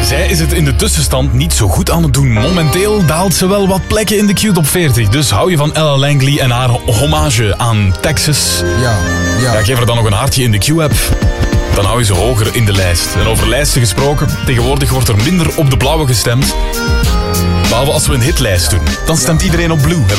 zij is het in de tussenstand niet zo goed aan het doen. Momenteel daalt ze wel wat plekken in de Q-top 40. Dus hou je van Ella Langley en haar hommage aan Texas. Ja, geef haar dan nog een hartje in de Q-app. Dan hou je ze hoger in de lijst. En over lijsten gesproken, tegenwoordig wordt er minder op de blauwe gestemd. Behalve als we een hitlijst doen. Dan stemt iedereen op Blue.